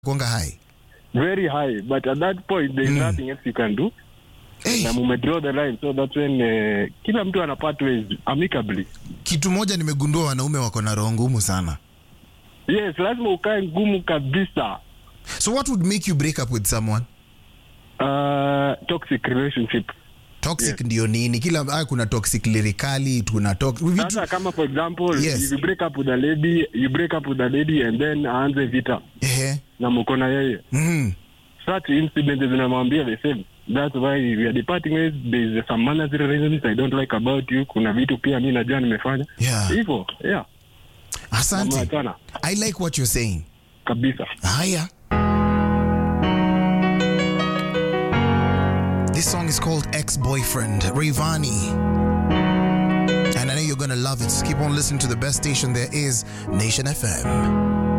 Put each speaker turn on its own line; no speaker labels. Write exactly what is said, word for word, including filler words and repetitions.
Kwanga high.
Very high, but at that point there is mm. nothing else you can do.
Hey.
Na mume draw the line, so that's when uh, kila mtu anapata ways amicably.
Kitu moja nimegundua wanaume wako na roho ngumu sana.
Yes, lazima ukae ngumu kabisa.
So what would make you break up with someone?
Uh, toxic relationship.
Toxic
yes.
Ndio nini? Kila ah, kuna toxic lyrically, kuna toxic.
Sasa kama for example,
yes.
if you break up with a lady, you break up with a lady and then aanze vita.
Eh.
Na mko na yeye.
Mhm.
Such incidents zinamwambia the same. That's why we are departing ways. There is some manners reasons I don't like about you. Kuna vitu pia mimi najua nimefanya.
Yeah.
Hivyo, yeah.
Asante. I like what you're saying.
Kabisa.
Haya. This song is called Ex-Boyfriend, Rayvanny. And I know you're going to love it. So keep on listening to the best station there is, Nation F M.